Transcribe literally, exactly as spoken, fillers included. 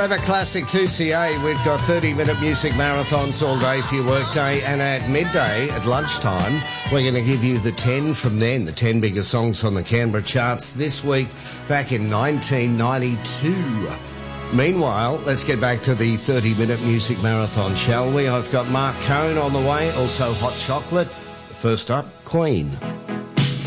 Crossover Classic two C A. We've got thirty-minute music marathons all day for your workday, and at midday, at lunchtime, we're going to give you the ten from then, the ten biggest songs on the Canberra charts this week, back in nineteen ninety-two. Meanwhile, let's get back to the thirty-minute music marathon, shall we? I've got Mark Cohn on the way, also Hot Chocolate. First up, Queen.